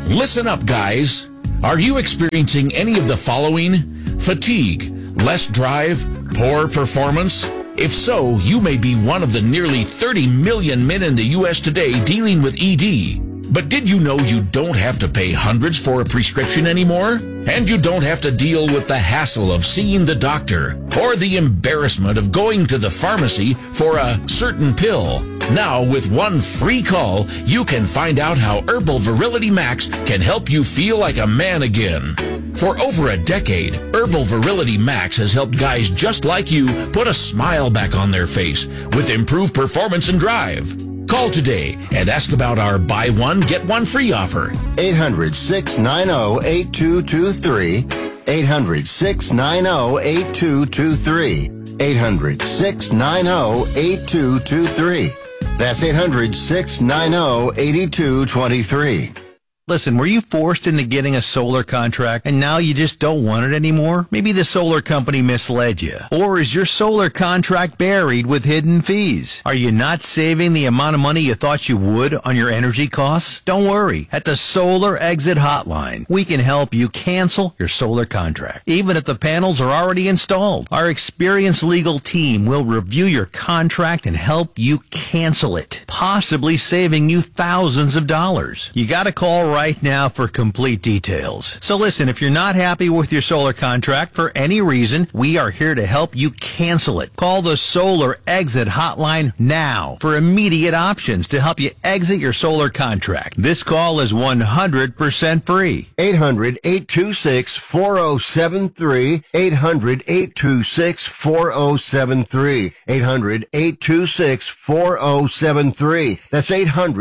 Listen up, guys. Are you experiencing any of the following? Fatigue, less drive, poor performance? If so, you may be one of the nearly 30 million men in the U.S. today dealing with ED. But did you know you don't have to pay hundreds for a prescription anymore? And you don't have to deal with the hassle of seeing the doctor or the embarrassment of going to the pharmacy for a certain pill. Now, with one free call, you can find out how Herbal Virility Max can help you feel like a man again. For over a decade, Herbal Virility Max has helped guys just like you put a smile back on their face with improved performance and drive. Call today and ask about our buy one, get one free offer. 800-690-8223. 800-690-8223. 800-690-8223. That's 800-690-8223. Listen, were you forced into getting a solar contract and now you just don't want it anymore? Maybe the solar company misled you. Or is your solar contract buried with hidden fees? Are you not saving the amount of money you thought you would on your energy costs? Don't worry. At the Solar Exit Hotline, we can help you cancel your solar contract, even if the panels are already installed. Our experienced legal team will review your contract and help you cancel it, possibly saving you thousands of dollars. You got to call right now for complete details. So listen, if you're not happy with your solar contract for any reason, we are here to help you cancel it. Call the Solar Exit Hotline now for immediate options to help you exit your solar contract. This call is 100% free. 800-826-4073. 800-826-4073. 800-826-4073. That's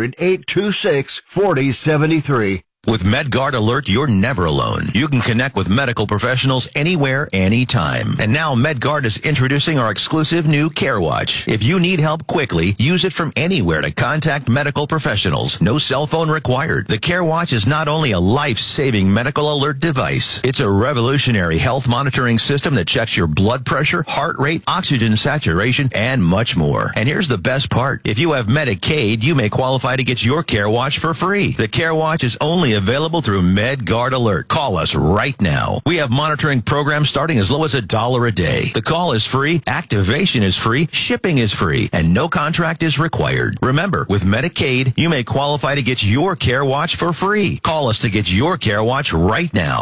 800-826-4073. With MedGuard Alert, you're never alone. You can connect with medical professionals anywhere, anytime. And now MedGuard is introducing our exclusive new CareWatch. If you need help quickly, use it from anywhere to contact medical professionals. No cell phone required. The CareWatch is not only a life-saving medical alert device, it's a revolutionary health monitoring system that checks your blood pressure, heart rate, oxygen saturation, and much more. And here's the best part. If you have Medicaid, you may qualify to get your CareWatch for free. The CareWatch is only available through MedGuard Alert. Call us right now. We have monitoring programs starting as low as $1 a day. The call is free, activation is free, shipping is free, and no contract is required. Remember, with Medicaid, you may qualify to get your CareWatch for free. Call us to get your CareWatch right now.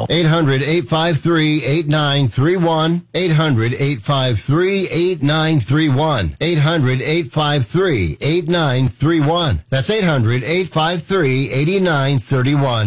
800-853-8931. 800-853-8931. 800-853-8931. That's 800-853-8931.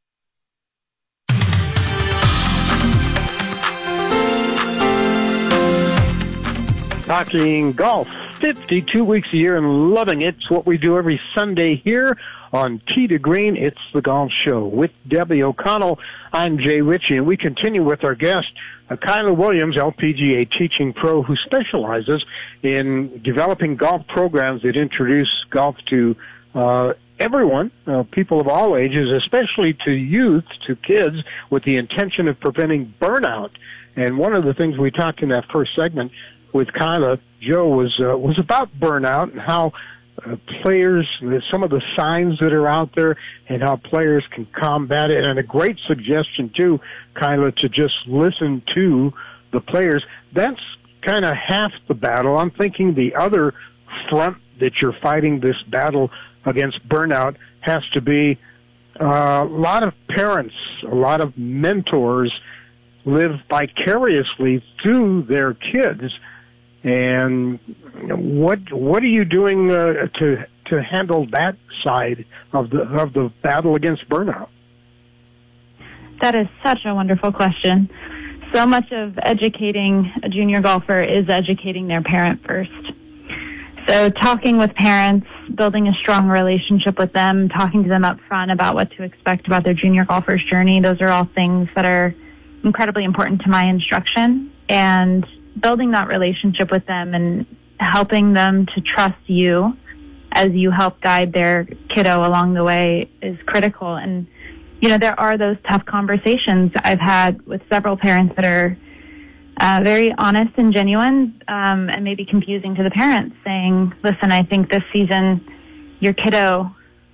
Talking golf 52 weeks a year and loving it. It's what we do every Sunday here on Tee to Green. It's the Golf Show with Debbie O'Connell. I'm Jay Ritchie, and we continue with our guest, Kyla Williams, LPGA teaching pro, who specializes in developing golf programs that introduce golf to everyone, people of all ages, especially to youth, to kids, with the intention of preventing burnout. And one of the things we talked in that first segment with Kyla, Joe, was about burnout and how players, some of the signs that are out there and how players can combat it. And a great suggestion, too, Kyla, to just listen to the players. That's kind of half the battle. I'm thinking the other front that you're fighting this battle against burnout has to be a lot of parents, a lot of mentors live vicariously through their kids. And what are you doing to handle that side of the battle against burnout? That is such a wonderful question. So much of educating a junior golfer is educating their parent first. So talking with parents, building a strong relationship with them, talking to them up front about what to expect about their junior golfer's journey, those are all things that are incredibly important to my instruction. And building that relationship with them and helping them to trust you as you help guide their kiddo along the way is critical. And, you know, there are those tough conversations I've had with several parents that are very honest and genuine, and maybe confusing to the parents, saying, listen, I think this season your kiddo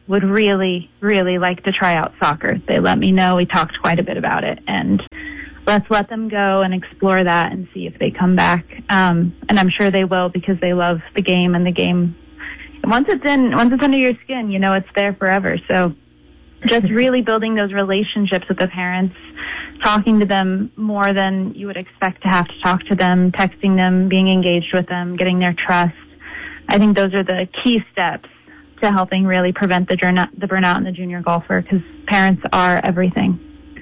would really, really like to try out soccer. They let me know. We talked quite a bit about it, and let's let them go and explore that and see if they come back. And I'm sure they will, because they love the game, and the game, once it's under your skin, you know it's there forever. So just really building those relationships with the parents, talking to them more than you would expect to have to talk to them, texting them, being engaged with them, getting their trust. I think those are the key steps to helping really prevent the burnout in the junior golfer, because parents are everything.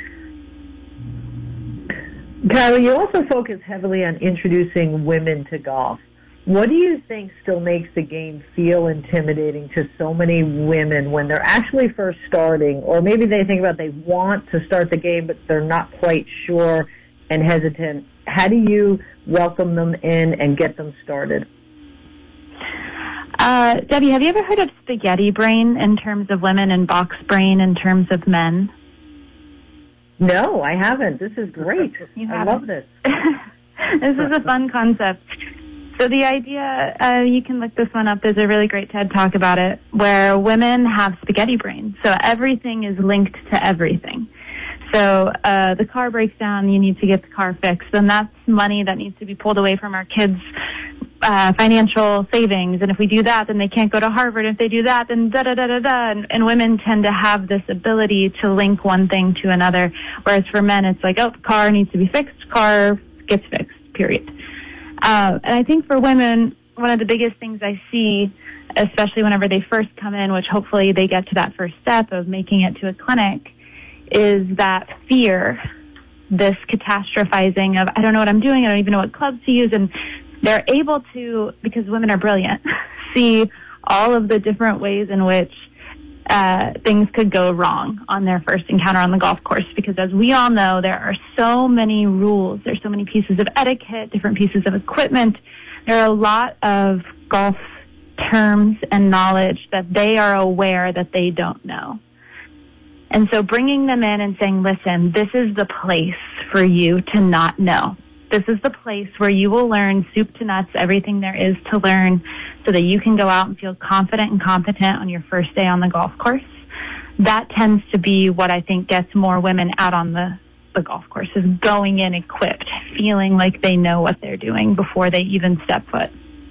Kylie, you also focus heavily on introducing women to golf. What do you think still makes the game feel intimidating to so many women when they're actually first starting, or maybe they think about they want to start the game but they're not quite sure and hesitant? How do you welcome them in and get them started? Debbie, have you ever heard of spaghetti brain in terms of women and box brain in terms of men? No, I haven't. This is great. I love this. This is a fun concept. So the idea, you can look this one up. There's a really great TED Talk about it, where women have spaghetti brain. So everything is linked to everything. So the car breaks down, you need to get the car fixed. And that's money that needs to be pulled away from our kids' financial savings. And if we do that, then they can't go to Harvard. If they do that, then da-da-da-da-da. And women tend to have this ability to link one thing to another. Whereas for men, it's like, oh, the car needs to be fixed. Car gets fixed, period. And I think for women, one of the biggest things I see, especially whenever they first come in, which hopefully they get to that first step of making it to a clinic, is that fear, this catastrophizing of, I don't know what I'm doing, I don't even know what clubs to use. And they're able to, because women are brilliant, see all of the different ways in which things could go wrong on their first encounter on the golf course. Because as we all know, there are so many rules. There's so many pieces of etiquette, different pieces of equipment. There are a lot of golf terms and knowledge that they are aware that they don't know. And so bringing them in and saying, listen, this is the place for you to not know. This is the place where you will learn soup to nuts, everything there is to learn, so that you can go out and feel confident and competent on your first day on the golf course. That tends to be what I think gets more women out on the golf course, is going in equipped, feeling like they know what they're doing before they even step foot.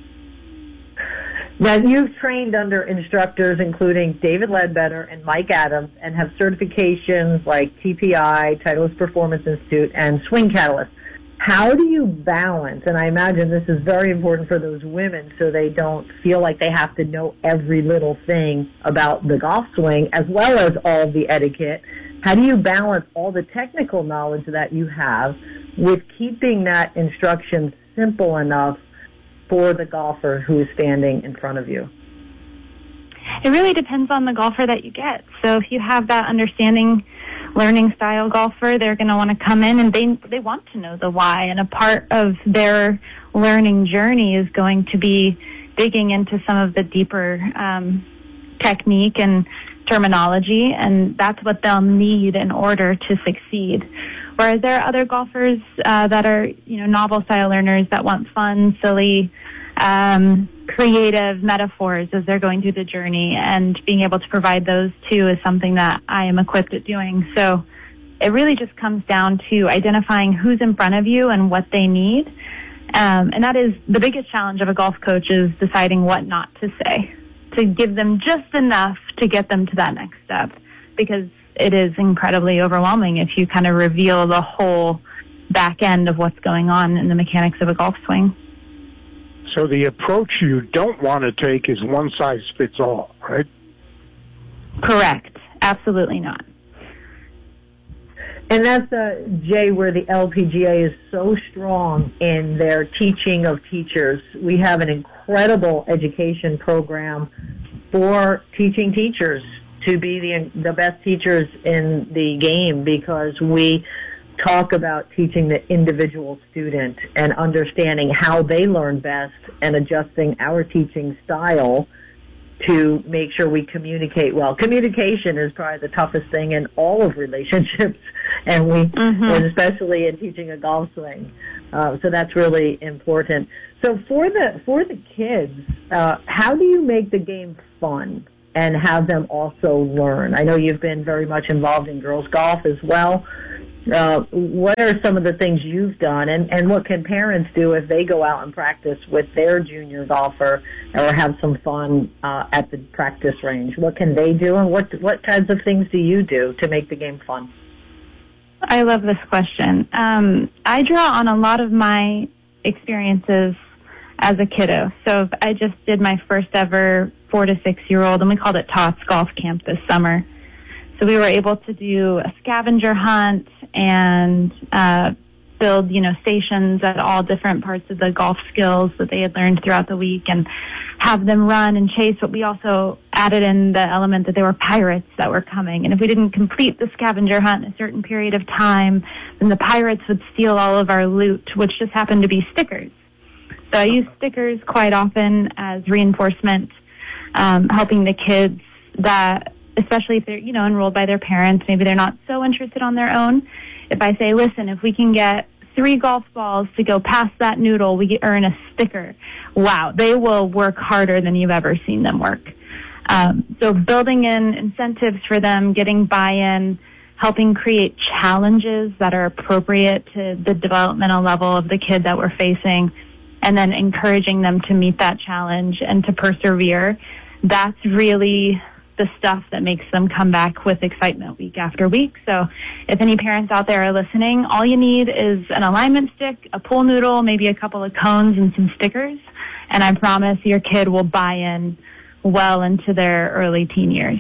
Now, you've trained under instructors including David Ledbetter and Mike Adams, and have certifications like TPI, Titleist Performance Institute, and Swing Catalyst. How do you balance, and I imagine this is very important for those women so they don't feel like they have to know every little thing about the golf swing as well as all the etiquette. How do you balance all the technical knowledge that you have with keeping that instruction simple enough for the golfer who is standing in front of you? It really depends on the golfer that you get. So if you have that understanding learning style golfer, they're going to want to come in and they want to know the why. And a part of their learning journey is going to be digging into some of the deeper technique and terminology, and that's what they'll need in order to succeed. Whereas there are other golfers that are, novel style learners that want fun, silly, creative metaphors as they're going through the journey, and being able to provide those too is something that I am equipped at doing. So it really just comes down to identifying who's in front of you and what they need. And that is the biggest challenge of a golf coach, is deciding what not to say, to give them just enough to get them to that next step, because it is incredibly overwhelming if you kind of reveal the whole back end of what's going on in the mechanics of a golf swing. So the approach you don't want to take is one size fits all, right? Correct. Absolutely not. And that's, Jay, where the LPGA is so strong in their teaching of teachers. We have an incredible education program for teaching teachers to be the best teachers in the game, because we talk about teaching the individual student and understanding how they learn best and adjusting our teaching style to make sure we communicate well. Communication is probably the toughest thing in all of relationships, and and especially in teaching a golf swing. So that's really important. So for the kids, how do you make the game fun? and have them also learn? I know you've been very much involved in girls golf as well. What are some of the things you've done, and what can parents do if they go out and practice with their junior golfer or have some fun at the practice range? What can they do, and what kinds of things do you do to make the game fun? I love this question. I draw on a lot of my experiences as a kiddo. So I just did my first ever 4 to 6 year old, and we called it Tots Golf Camp this summer. So we were able to do a scavenger hunt and build, stations at all different parts of the golf skills that they had learned throughout the week and have them run and chase. But we also added in the element that there were pirates that were coming. And if we didn't complete the scavenger hunt in a certain period of time, then the pirates would steal all of our loot, which just happened to be stickers. So I use stickers quite often as reinforcement, helping the kids that, especially if they're, enrolled by their parents, maybe they're not so interested on their own. If I say, listen, if we can get 3 golf balls to go past that noodle, we earn a sticker. Wow, they will work harder than you've ever seen them work. So building in incentives for them, getting buy-in, helping create challenges that are appropriate to the developmental level of the kid that we're facing, and then encouraging them to meet that challenge and to persevere. That's really the stuff that makes them come back with excitement week after week. So if any parents out there are listening, all you need is an alignment stick, a pool noodle, maybe a couple of cones and some stickers. And I promise your kid will buy in well into their early teen years.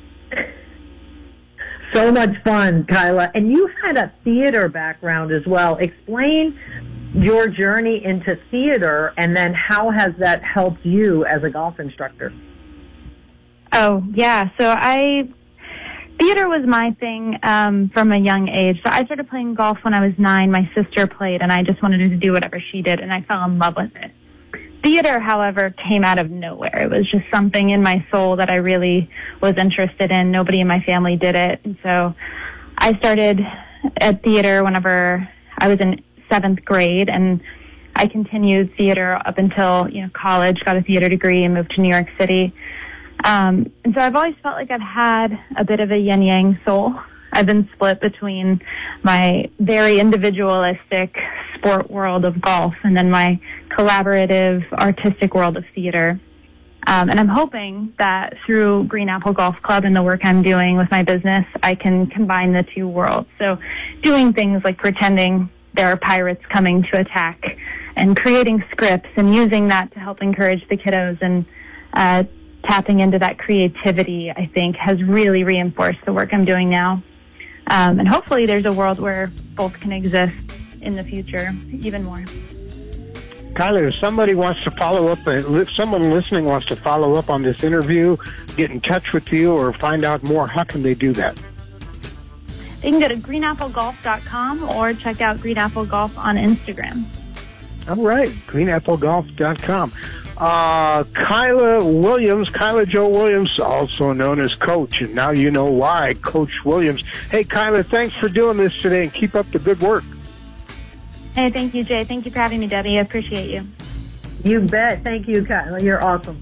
So much fun, Kyla. And you had a theater background as well. Explain your journey into theater, and then how has that helped you as a golf instructor? Oh, yeah. So theater was my thing from a young age. So I started playing golf when I was 9. My sister played, and I just wanted to do whatever she did, and I fell in love with it. Theater, however, came out of nowhere. It was just something in my soul that I really was interested in. Nobody in my family did it. And so I started at theater whenever I was in 7th grade, and I continued theater up until, college, got a theater degree and moved to New York City. And so I've always felt like I've had a bit of a yin-yang soul. I've been split between my very individualistic sport world of golf and then my collaborative artistic world of theater. And I'm hoping that through Green Apple Golf Club and the work I'm doing with my business, I can combine the two worlds. So doing things like pretending there are pirates coming to attack and creating scripts and using that to help encourage the kiddos and tapping into that creativity, I think, has really reinforced the work I'm doing now. And hopefully there's a world where both can exist in the future even more. Kyla, if somebody wants to follow up, if someone listening wants to follow up on this interview, get in touch with you or find out more, how can they do that? They can go to greenapplegolf.com or check out Green Apple Golf on Instagram. All right, greenapplegolf.com. Kyla Jo Williams, also known as Coach, and now you know why, Coach Williams. Hey, Kyla, thanks for doing this today, and keep up the good work. Hey, thank you, Jay. Thank you for having me, Debbie. I appreciate you. You bet. Thank you, Kyla. You're awesome.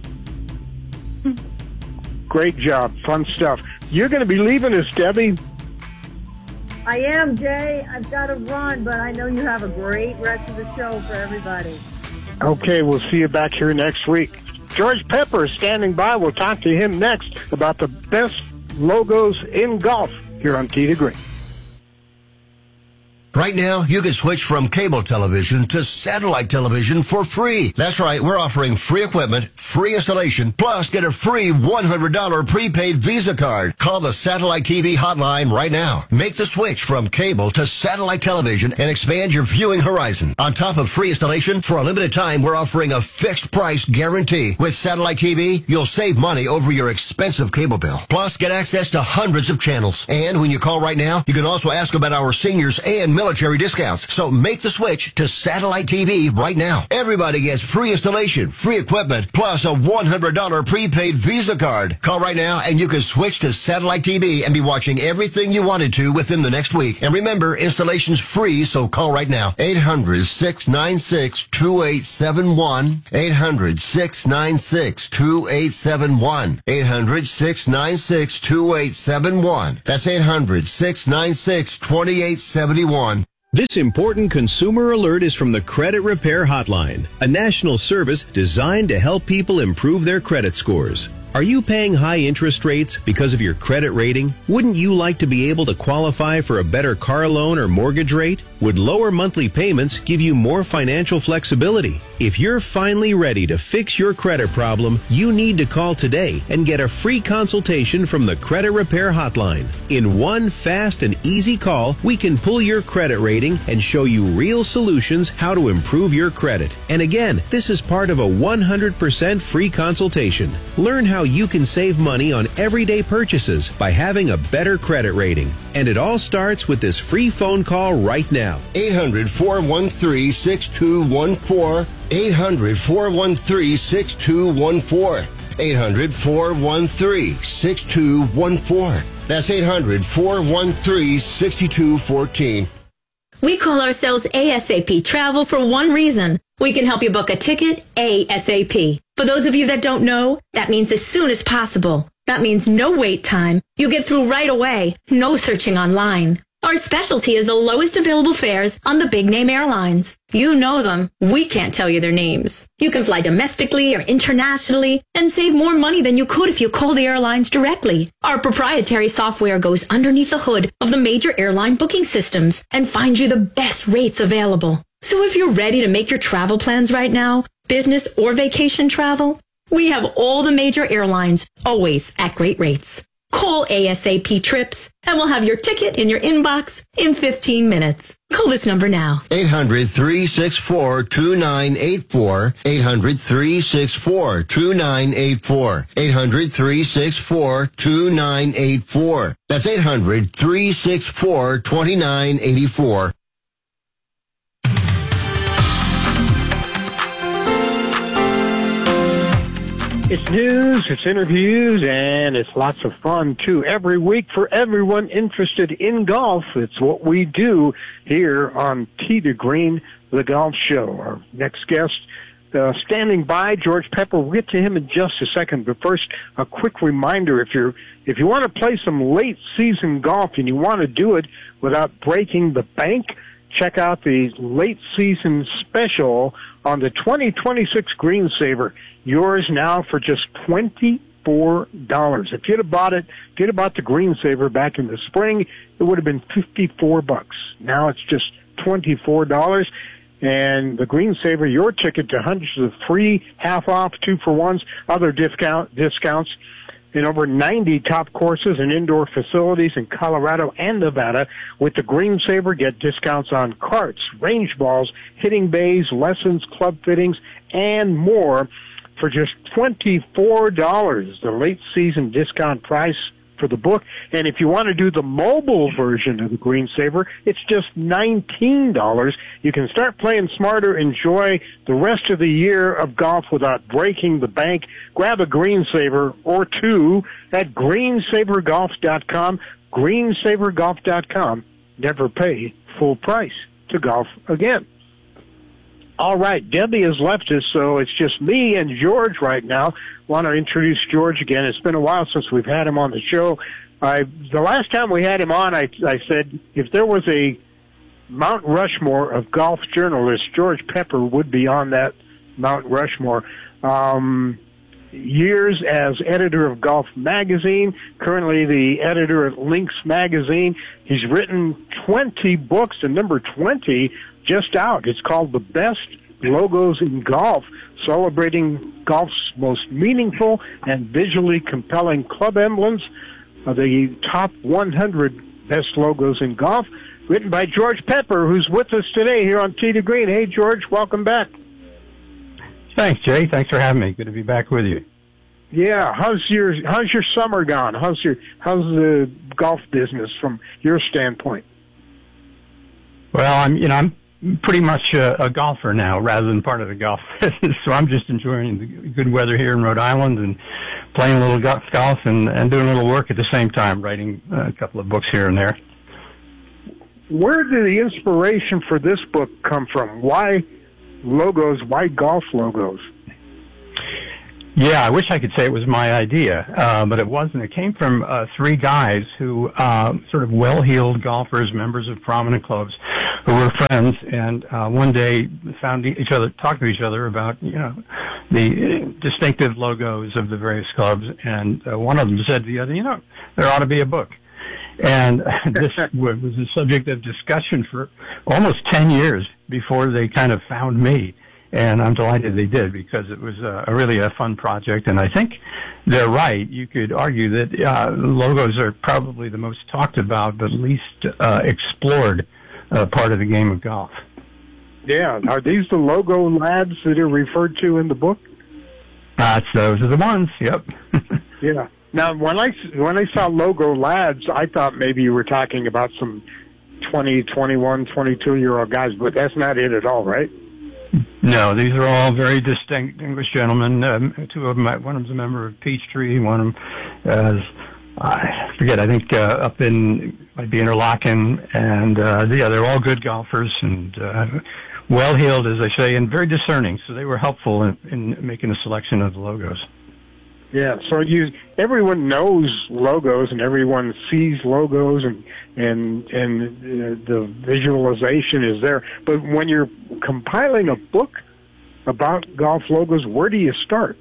Great job. Fun stuff. You're going to be leaving us, Debbie. I am, Jay. I've got to run, but I know you have a great rest of the show for everybody. Okay, we'll see you back here next week. George Pepper is standing by. We'll talk to him next about the best logos in golf here on Tee to Green. Right now, you can switch from cable television to satellite television for free. That's right, we're offering free equipment, free installation, plus get a free $100 prepaid Visa card. Call the Satellite TV hotline right now. Make the switch from cable to satellite television and expand your viewing horizon. On top of free installation, for a limited time, we're offering a fixed price guarantee. With Satellite TV, you'll save money over your expensive cable bill. Plus, get access to hundreds of channels. And when you call right now, you can also ask about our seniors and military military discounts. So make the switch to satellite TV right now. Everybody gets free installation, free equipment, plus a $100 prepaid Visa card. Call right now and you can switch to satellite TV and be watching everything you wanted to within the next week. And remember, installation's free, so call right now. 800-696-2871. 800-696-2871. 800-696-2871. That's 800-696-2871. This important consumer alert is from the Credit Repair Hotline, a national service designed to help people improve their credit scores. Are you paying high interest rates because of your credit rating? Wouldn't you like to be able to qualify for a better car loan or mortgage rate? Would lower monthly payments give you more financial flexibility? If you're finally ready to fix your credit problem, you need to call today and get a free consultation from the Credit Repair Hotline. In one fast and easy call, we can pull your credit rating and show you real solutions how to improve your credit. And again, this is part of a 100% free consultation. Learn how you can save money on everyday purchases by having a better credit rating. And it all starts with this free phone call right now. 800-413-6214. 800-413-6214. 800-413-6214. That's 800-413-6214. We call ourselves ASAP Travel for one reason. We can help you book a ticket ASAP. For those of you that don't know, that means as soon as possible. That means no wait time. You get through right away. No searching online. Our specialty is the lowest available fares on the big-name airlines. You know them. We can't tell you their names. You can fly domestically or internationally and save more money than you could if you call the airlines directly. Our proprietary software goes underneath the hood of the major airline booking systems and finds you the best rates available. So if you're ready to make your travel plans right now, business or vacation travel, we have all the major airlines, always at great rates. Call ASAP Trips, and we'll have your ticket in your inbox in 15 minutes. Call this number now. 800-364-2984. 800-364-2984. 800-364-2984. That's 800-364-2984. It's news, it's interviews, and it's lots of fun, too. Every week for everyone interested in golf, it's what we do here on Tee to Green, the golf show. Our next guest standing by, George Pepper. We'll get to him in just a second, but first, a quick reminder. If you want to play some late-season golf and you want to do it without breaking the bank, check out the late-season special on the 2026 Green Saver. Yours now for just $24. If you'd have bought the Green Saver back in the spring, it would have been $54. Now it's just $24. And the Green Saver, your ticket to hundreds of free, half-off, 2-for-1s, other discounts in over 90 top courses and indoor facilities in Colorado and Nevada. With the Green Saver, get discounts on carts, range balls, hitting bays, lessons, club fittings, and more for just $24, the late season discount price for the book. And if you want to do the mobile version of the Green Saver, it's just $19. You can start playing smarter, enjoy the rest of the year of golf without breaking the bank. Grab a Green Saver or two at greensavergolf.com. greensavergolf.com. Never pay full price to golf again. All right, Debbie has left us, so it's just me and George right now. Want to introduce George again. It's been a while since we've had him on the show. The last time we had him on, I said if there was a Mount Rushmore of golf journalists, George Pepper would be on that Mount Rushmore. Years as editor of Golf Magazine, currently the editor at Links Magazine. He's written 20 books, and number 20 just out. It's called The Best Logos in Golf, celebrating golf's most meaningful and visually compelling club emblems, the top 100 best logos in golf, written by George Pepper, who's with us today here on Tee to Green. Hey, George, welcome back. Thanks, Jay. Thanks for having me. Good to be back with you. Yeah, how's your summer gone? How's the golf business from your standpoint? Well, I'm pretty much a golfer now rather than part of the golf business, so I'm just enjoying the good weather here in Rhode Island and playing a little golf and doing a little work at the same time, writing a couple of books here and there. Where did the inspiration for this book come from? Why logos? Why golf logos? Yeah, I wish I could say it was my idea, but it wasn't. It came from three guys who sort of well-heeled golfers, members of prominent clubs, who were friends, and one day found each other, talked to each other about, the distinctive logos of the various clubs, and one of them said to the other, there ought to be a book. And this was the subject of discussion for almost 10 years before they kind of found me. And I'm delighted they did, because it was really a fun project. And I think they're right. You could argue that logos are probably the most talked about but least explored part of the game of golf. Yeah. Are these the logo lads that are referred to in the book? Those are the ones. Yep. Yeah. Now, when I saw logo lads, I thought maybe you were talking about some 20, 21, 22-year-old guys, but that's not it at all, right? No, these are all very distinguished gentlemen. Two of them, one of them's a member of Peachtree, one of them I forget, I think up in, might be Interlaken, and they're all good golfers and well-heeled, as I say, and very discerning, so they were helpful in making a selection of the logos. Yeah, so everyone knows logos and everyone sees logos and the visualization is there. But when you're compiling a book about golf logos, where do you start?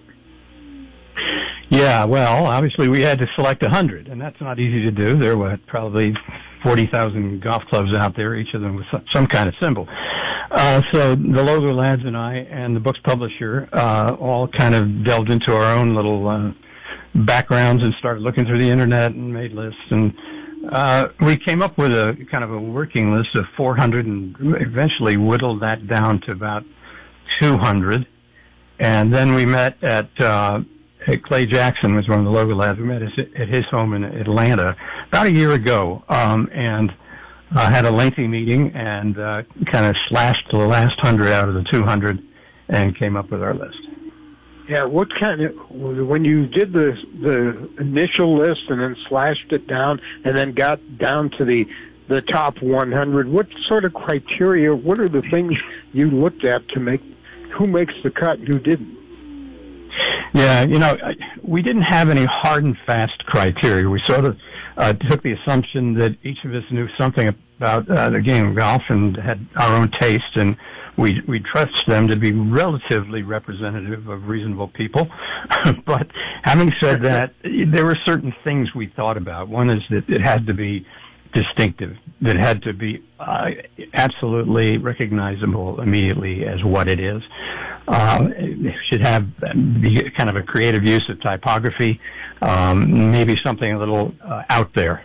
Yeah, well, obviously we had to select 100, and that's not easy to do. There were probably 40,000 golf clubs out there, each of them with some kind of symbol. So the logo lads and I and the book's publisher all kind of delved into our own little backgrounds and started looking through the internet and made lists. And we came up with a kind of a working list of 400 and eventually whittled that down to about 200. And then we met at Clay Jackson was one of the logo lads. We met at his home in Atlanta about a year ago, and had a lengthy meeting and kind of slashed the last 100 out of the 200 and came up with our list. Yeah, what kind of, when you did the initial list and then slashed it down and then got down to the top 100, what sort of criteria, what are the things you looked at to make, who makes the cut and who didn't? Yeah, we didn't have any hard and fast criteria. We sort of took the assumption that each of us knew something about the game of golf and had our own taste, and we trust them to be relatively representative of reasonable people. But having said that, there were certain things we thought about. One is that it had to be distinctive. It had to be absolutely recognizable immediately as what it is. It should have be kind of a creative use of typography, maybe something a little out there.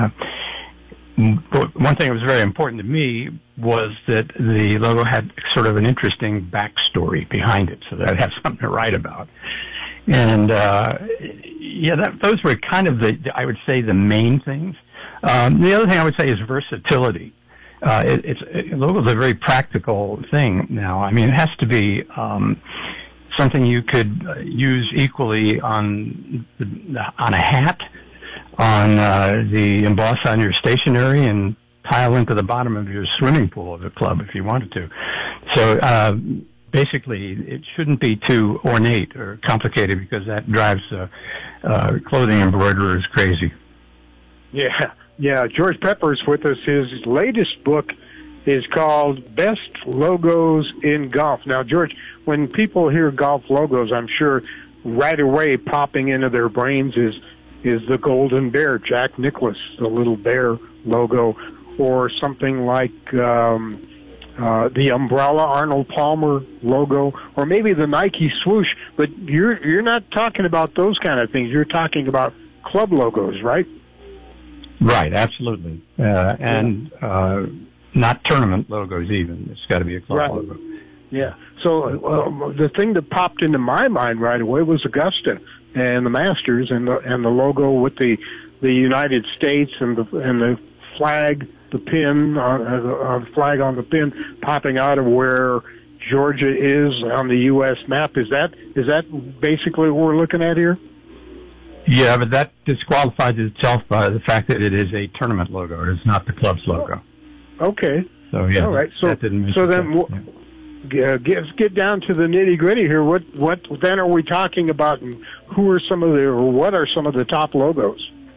But one thing that was very important to me was that the logo had sort of an interesting backstory behind it, so that I'd have something to write about. And those were kind of I would say, the main things. The other thing I would say is versatility. Logo's a very practical thing now. I mean, it has to be something you could use equally on a hat, on the emboss on your stationery, and tile into the bottom of your swimming pool of the club if you wanted to. So basically, it shouldn't be too ornate or complicated, because that drives clothing embroiderers crazy. Yeah, George Pepper's with us. His latest book is called Best Logos in Golf. Now, George, when people hear golf logos, I'm sure right away popping into their brains is the Golden Bear, Jack Nicklaus, the little bear logo, or something like the umbrella Arnold Palmer logo, or maybe the Nike swoosh. But you're not talking about those kind of things. You're talking about club logos, right? Right, absolutely. And not tournament logos even. It's got to be a club logo. Yeah. So the thing that popped into my mind right away was Augusta and the Masters and the logo with the United States and the flag, the pin, flag on the pin popping out of where Georgia is on the U.S. map. Is that basically what we're looking at here? Yeah, but that disqualifies itself by the fact that it is a tournament logo. It is not the club's logo. Okay. So yeah. All right. So then, let's get down to the nitty gritty here. What then are we talking about, and who are what are some of the top logos?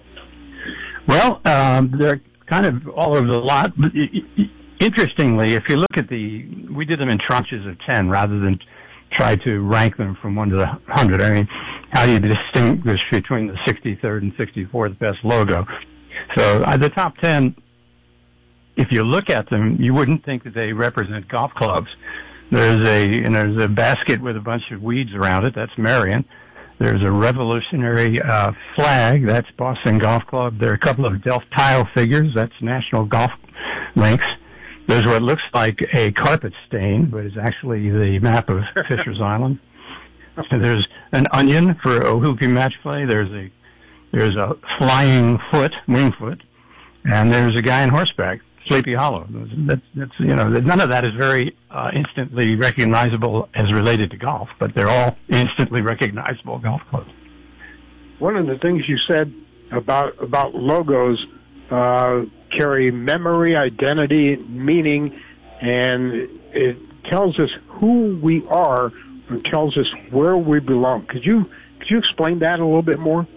Well, they're kind of all over the lot. But interestingly, if you look at we did them in tranches of 10 rather than try to rank them from 1 to 100. I mean, how do you distinguish between the 63rd and 64th best logo? So the top 10, if you look at them, you wouldn't think that they represent golf clubs. There's a basket with a bunch of weeds around it. That's Marion. There's a revolutionary flag. That's Boston Golf Club. There are a couple of Delft tile figures. That's National Golf Links. There's what looks like a carpet stain, but is actually the map of Fisher's Island. So there's an onion for Ohuki match play. There's a flying foot, wing foot, and there's a guy on horseback, Sleepy Hollow. That's none of that is very instantly recognizable as related to golf, but they're all instantly recognizable golf clubs. One of the things you said about logos carry memory, identity, meaning, and it tells us who we are and tells us where we belong. Could you explain that a little bit more?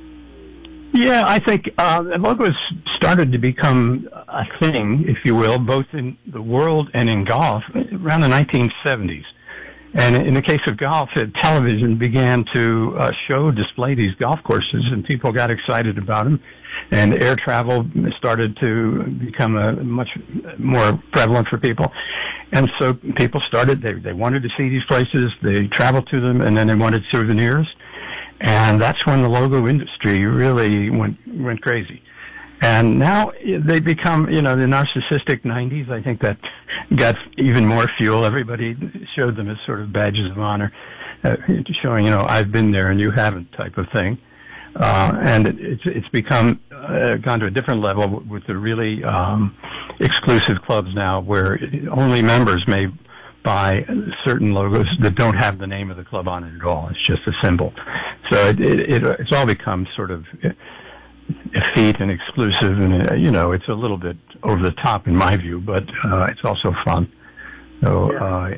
Yeah, I think logos started to become a thing, if you will, both in the world and in golf around the 1970s. And in the case of golf, television began to display these golf courses, and people got excited about them. And air travel started to become much more prevalent for people. And so people started, they wanted to see these places, they traveled to them, and then they wanted souvenirs. And that's when the logo industry really went crazy. And now they become, the narcissistic 90s. I think that got even more fuel. Everybody showed them as sort of badges of honor, showing, I've been there and you haven't type of thing. And it's become gone to a different level with the really exclusive clubs now, where only members may buy certain logos that don't have the name of the club on it at all. It's just a symbol. So it's all become sort of effete and exclusive, and it's a little bit over the top in my view, but it's also fun. So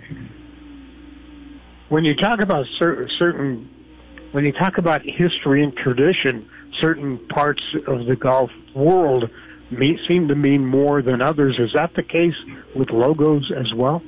when you talk about when you talk about history and tradition, certain parts of the golf world seem to mean more than others. Is that the case with logos as well?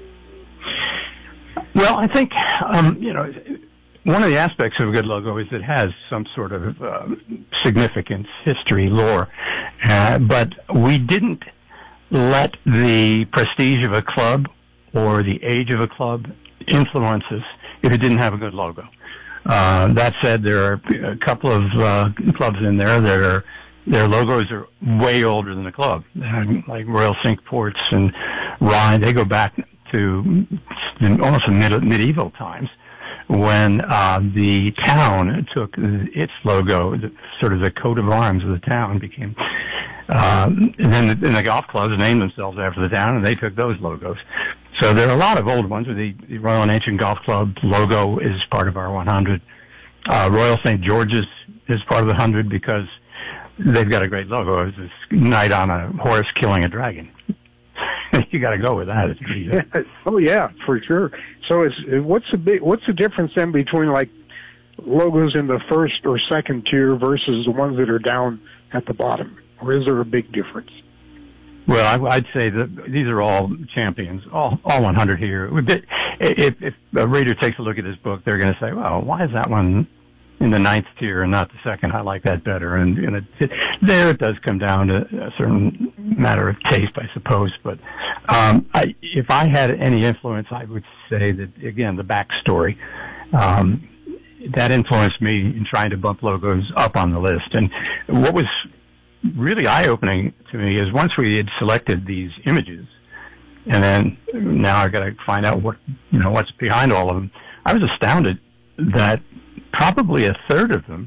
Well, I think, one of the aspects of a good logo is it has some sort of significance, history, lore. But we didn't let the prestige of a club or the age of a club influence us if it didn't have a good logo. That said, there are a couple of clubs in there that their logos are way older than the club, like Royal Cinque Ports and Rye. They go back to almost medieval times, when the town took its logo, sort of the coat of arms of the town became, and then the golf clubs named themselves after the town, and they took those logos. So there are a lot of old ones. The Royal and Ancient Golf Club logo is part of our 100. Royal St. George's is part of the 100 because they've got a great logo. It's this knight on a horse killing a dragon. You got to go with that. It's pretty good. Yeah. Oh yeah, for sure. So what's the difference then between like logos in the first or second tier versus the ones that are down at the bottom, or is there a big difference? Well, I'd say that these are all champions, all 100 here. If a reader takes a look at this book, they're going to say, well, why is that one in the 9th tier and not the second? I like that better. And it does come down to a certain matter of taste, I suppose. But if I had any influence, I would say that, again, the backstory. That influenced me in trying to bump logos up on the list. And what was really eye-opening to me is once we had selected these images, and then now I got to find out what's behind all of them. I was astounded that probably a third of them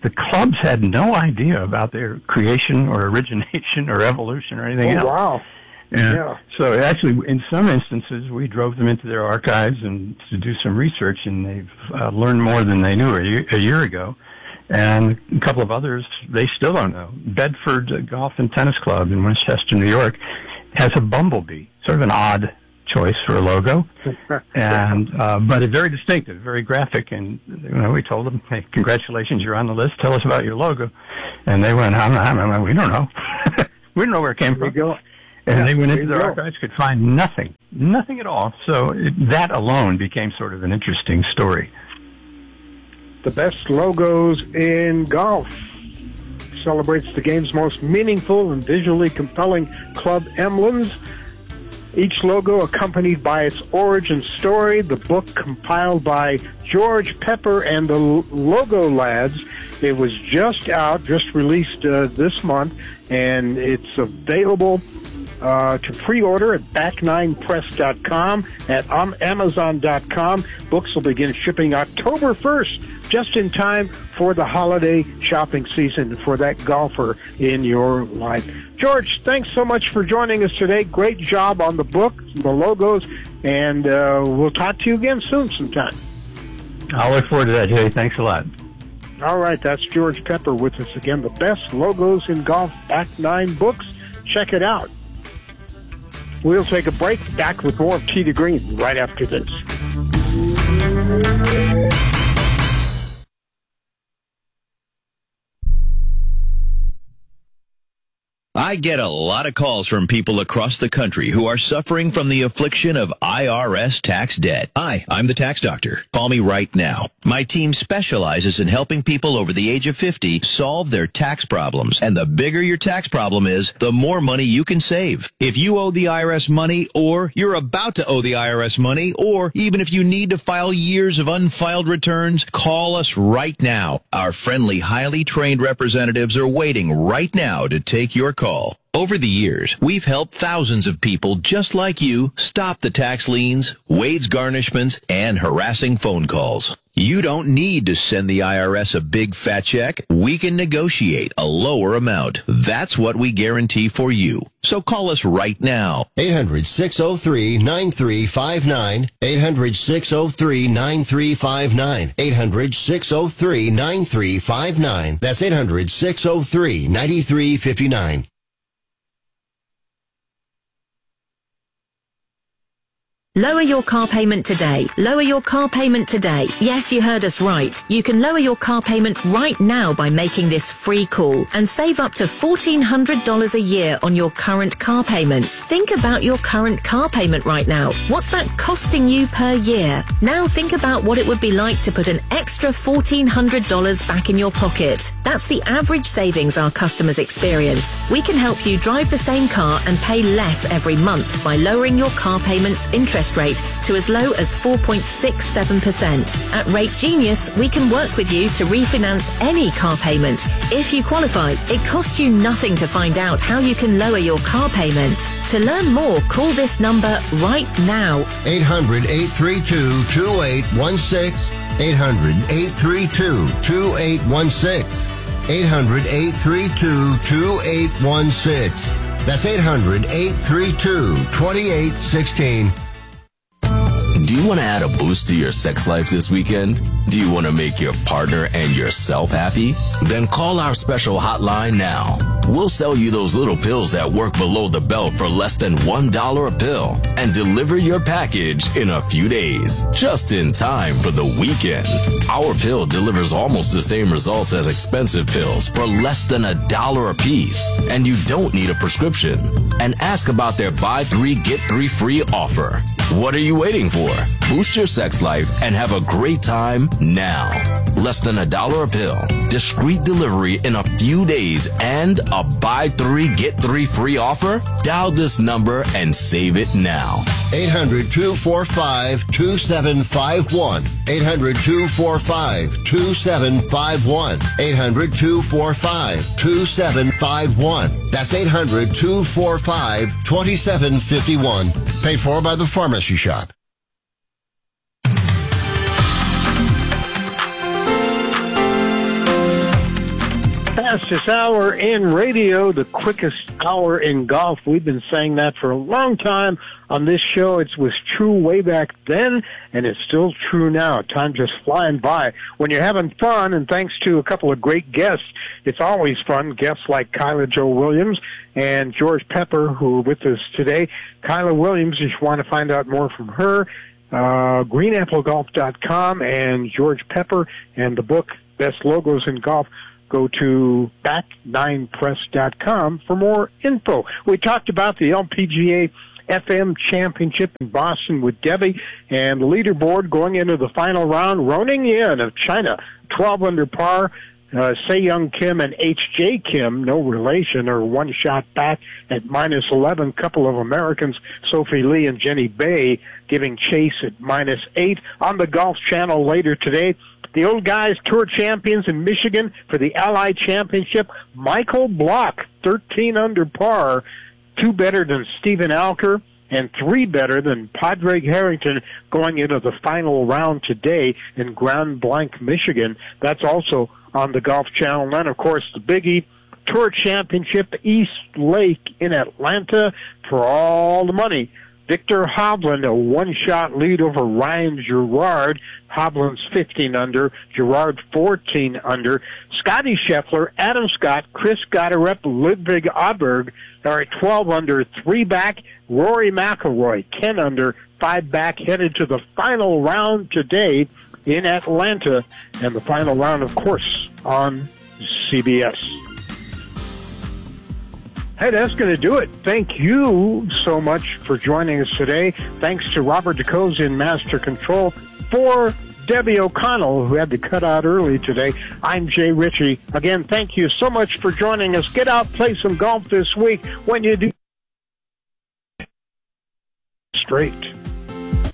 the clubs had no idea about their creation or origination or evolution or anything else. Wow. Yeah. So actually, in some instances, we drove them into their archives and to do some research, and they've learned more than they knew a year ago. And a couple of others, they still don't know. Bedford Golf and Tennis Club in Westchester, New York, has a bumblebee, sort of an odd choice for a logo, and but it's very distinctive, very graphic. And we told them, "Hey, congratulations, you're on the list. Tell us about your logo." And they went, "We don't know. We don't know where it came from." And they went into their archives, could find nothing at all. So that alone became sort of an interesting story. The best logos in golf celebrates the game's most meaningful and visually compelling club emblems. Each logo accompanied by its origin story. The book compiled by George Pepper and the Logo Lads. It was just released this month, and it's available to pre-order at back9press.com, at amazon.com. Books will begin shipping October 1st, just in time for the holiday shopping season for that golfer in your life. George, thanks so much for joining us today. Great job on the book, the logos, and we'll talk to you again soon sometime. I'll look forward to that, Jay. Thanks a lot. All right, that's George Pepper with us again. The best logos in golf, Back 9 books. Check it out. We'll take a break. Back with more of Tee to Green right after this. I get a lot of calls from people across the country who are suffering from the affliction of IRS tax debt. Hi, I'm the tax doctor. Call me right now. My team specializes in helping people over the age of 50 solve their tax problems. And the bigger your tax problem is, the more money you can save. If you owe the IRS money, or you're about to owe the IRS money, or even if you need to file years of unfiled returns, call us right now. Our friendly, highly trained representatives are waiting right now to take your call. Over the years, we've helped thousands of people just like you stop the tax liens, wage garnishments, and harassing phone calls. You don't need to send the IRS a big fat check. We can negotiate a lower amount. That's what we guarantee for you. So call us right now. 800-603-9359. 800-603-9359. 800-603-9359. That's 800-603-9359. Lower your car payment today. Lower your car payment today. Yes, you heard us right. You can lower your car payment right now by making this free call and save up to $1,400 a year on your current car payments. Think about your current car payment right now. What's that costing you per year? Now think about what it would be like to put an extra $1,400 back in your pocket. That's the average savings our customers experience. We can help you drive the same car and pay less every month by lowering your car payment's interest rate to as low as 4.67%. At Rate Genius, we can work with you to refinance any car payment. If you qualify, it costs you nothing to find out how you can lower your car payment. To learn more, call this number right now. 800-832-2816. 800-832-2816. 800-832-2816. That's 800-832-2816. Do you want to add a boost to your sex life this weekend? Do you want to make your partner and yourself happy? Then call our special hotline now. We'll sell you those little pills that work below the belt for less than $1 a pill and deliver your package in a few days, just in time for the weekend. Our pill delivers almost the same results as expensive pills for less than $1 a piece, and you don't need a prescription. And ask about their buy 3 get 3 free offer. What are you waiting for? Boost your sex life and have a great time now. Less than $1 a pill, discreet delivery in a few days, and a buy 3 get 3 free offer? Dial this number and save it now. 800-245-2751. 800-245-2751. 800-245-2751. That's 800-245-2751. Paid for by the Pharmacy Shop. fastest hour in radio, the quickest hour in golf. We've been saying that for a long time on this show. It was true way back then, and it's still true now. Time just flying by. When you're having fun, and thanks to a couple of great guests, it's always fun. Guests like Kyla Jo Williams and George Pepper, who are with us today. Kyla Williams, if you want to find out more from her, greenapplegolf.com, and George Pepper and the book Best Logos in Golf, go to back9press.com for more info. We talked about the LPGA FM Championship in Boston with Debbie, and the leaderboard going into the final round, Roning Yin of China, 12 under par. Se-Young Kim and H.J. Kim, no relation, are one shot back at -11. Couple of Americans, Sophie Lee and Jenny Bay, giving chase at -8. On the Golf Channel later today, the Old Guys Tour champions in Michigan for the Allied Championship, Michael Block, 13 under par, 2 better than Stephen Alker, and 3 better than Padraig Harrington going into the final round today in Grand Blanc, Michigan. That's also on the Golf Channel. And then, of course, the Biggie Tour Championship, East Lake in Atlanta for all the money. Victor Hovland, a one-shot lead over Ryan Gerard. Hovland's 15 under, Gerard 14 under. Scotty Scheffler, Adam Scott, Chris Gotterup, Ludwig Aberg are at 12 under, 3 back. Rory McIlroy, 10 under, 5 back, headed to the final round today in Atlanta. And the final round, of course, on CBS. Hey, that's going to do it. Thank you so much for joining us today. Thanks to Robert DeCosa in Master Control. For Debbie O'Connell, who had to cut out early today, I'm Jay Ritchie. Again, thank you so much for joining us. Get out, play some golf this week. When you do, straight.